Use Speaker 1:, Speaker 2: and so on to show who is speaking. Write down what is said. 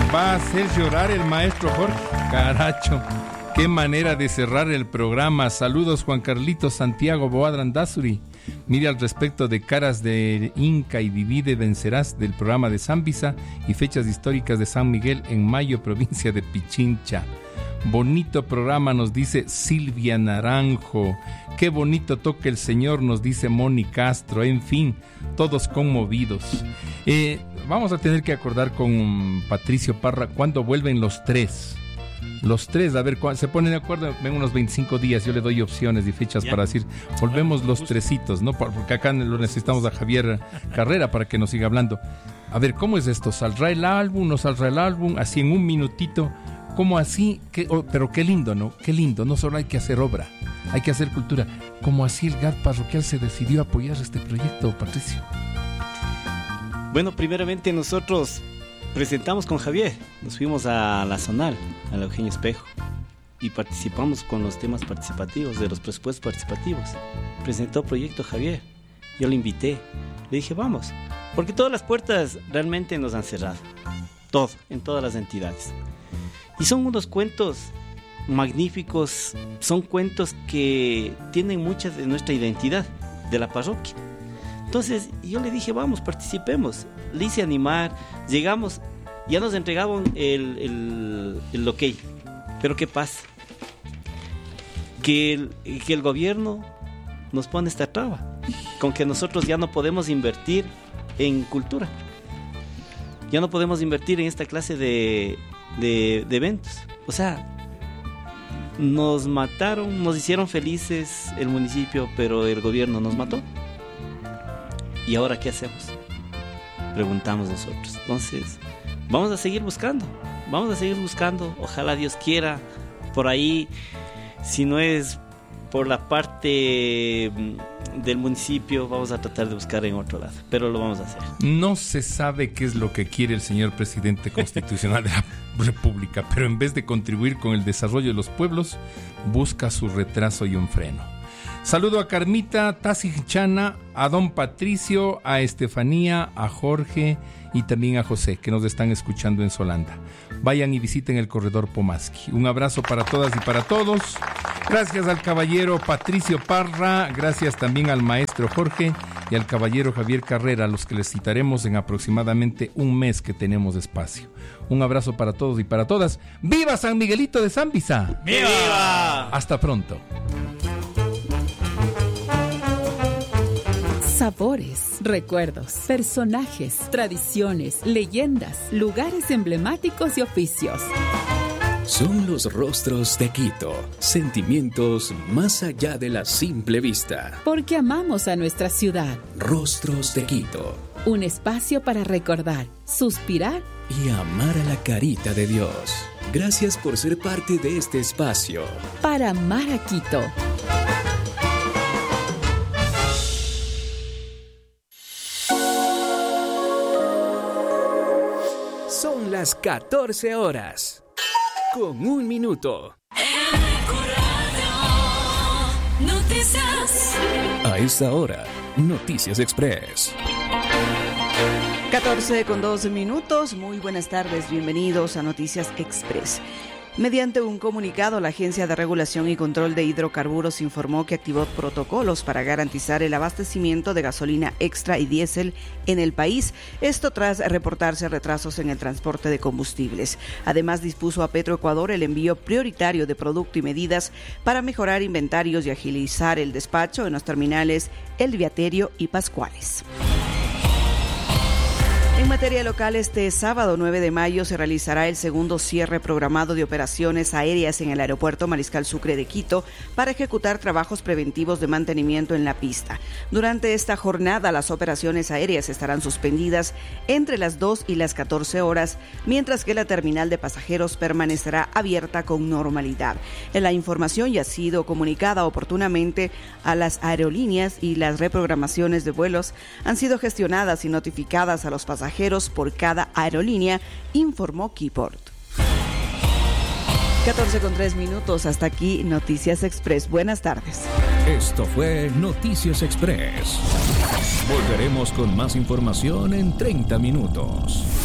Speaker 1: Va a hacer llorar el maestro Jorge. Caracho, qué manera de cerrar el programa. Saludos, Juan Carlitos Santiago Boadrandazuri. Mire, al respecto de Caras de Inca y Divide Vencerás del programa de Zambisa y fechas históricas de San Miguel en Mayo, provincia de Pichincha. Bonito programa, nos dice Silvia Naranjo. Qué bonito toca el señor, nos dice Moni Castro. En fin, todos conmovidos. Vamos a tener que acordar con Patricio Parra cuándo vuelven los tres. Los tres, a ver, se ponen de acuerdo en unos 25 días. Yo le doy opciones y fechas para decir, volvemos los tresitos, ¿no? Porque acá lo necesitamos a Javier Carrera para que nos siga hablando. A ver, ¿cómo es esto? ¿Saldrá el álbum? ¿No saldrá el álbum? Así en un minutito. ¿Cómo así? Pero qué lindo, ¿no? Qué lindo. No solo hay que hacer obra, hay que hacer cultura. ¿Cómo así el GAD parroquial se decidió a apoyar este proyecto, Patricio?
Speaker 2: Bueno, primeramente nosotros presentamos con Javier, nos fuimos a la Zonal, a la Eugenio Espejo, y participamos con los temas participativos, de los presupuestos participativos. Presentó proyecto Javier, yo le invité, le dije vamos, porque todas las puertas realmente nos han cerrado, todo, en todas las entidades. Y son unos cuentos magníficos, son cuentos que tienen mucha de nuestra identidad, de la parroquia. Entonces yo le dije, vamos, participemos. Le hice animar, llegamos, ya nos entregaban el ok. Pero ¿qué pasa? Que el gobierno nos pone esta traba, con que nosotros ya no podemos invertir en cultura. Ya no podemos invertir en esta clase de eventos. O sea, nos mataron, nos hicieron felices el municipio, pero el gobierno nos mató. ¿Y ahora qué hacemos? Preguntamos nosotros. Entonces, vamos a seguir buscando. Ojalá Dios quiera. Por ahí, si no es por la parte del municipio, vamos a tratar de buscar en otro lado. Pero lo vamos a hacer.
Speaker 1: No se sabe qué es lo que quiere el señor presidente constitucional de la República, pero en vez de contribuir con el desarrollo de los pueblos, busca su retraso y un freno. Saludo a Carmita Tazichana, a don Patricio, a Estefanía, a Jorge y también a José, que nos están escuchando en Solanda. Vayan y visiten el corredor Pomaski. Un abrazo para todas y para todos. Gracias al caballero Patricio Parra, gracias también al maestro Jorge y al caballero Javier Carrera, a los que les citaremos en aproximadamente un mes que tenemos espacio. Un abrazo para todos y para todas. ¡Viva San Miguelito de Zambisa!
Speaker 2: ¡Viva!
Speaker 1: Hasta pronto.
Speaker 3: Sabores, recuerdos, personajes, tradiciones, leyendas, lugares emblemáticos y oficios.
Speaker 4: Son los rostros de Quito, sentimientos más allá de la simple vista.
Speaker 3: Porque amamos a nuestra ciudad.
Speaker 4: Rostros de Quito.
Speaker 3: Un espacio para recordar, suspirar
Speaker 4: y amar a la carita de Dios. Gracias por ser parte de este espacio.
Speaker 3: Para amar a Quito.
Speaker 4: Son las 14 horas, con 1 minuto.
Speaker 5: Noticias.
Speaker 4: A esta hora, Noticias Express.
Speaker 6: 14:12. Muy buenas tardes, bienvenidos a Noticias Express. Mediante un comunicado, la Agencia de Regulación y Control de Hidrocarburos informó que activó protocolos para garantizar el abastecimiento de gasolina extra y diésel en el país, esto tras reportarse retrasos en el transporte de combustibles. Además, dispuso a Petroecuador el envío prioritario de producto y medidas para mejorar inventarios y agilizar el despacho en los terminales El Viaterio y Pascuales. En materia local, este sábado 9 de mayo se realizará el segundo cierre programado de operaciones aéreas en el aeropuerto Mariscal Sucre de Quito para ejecutar trabajos preventivos de mantenimiento en la pista. Durante esta jornada, las operaciones aéreas estarán suspendidas entre las 2 y las 14 horas, mientras que la terminal de pasajeros permanecerá abierta con normalidad. La información ya ha sido comunicada oportunamente a las aerolíneas y las reprogramaciones de vuelos han sido gestionadas y notificadas a los pasajeros por cada aerolínea, informó Keyport. 14:03. Hasta aquí Noticias Express. Buenas tardes.
Speaker 4: Esto fue Noticias Express. Volveremos con más información en 30 minutos.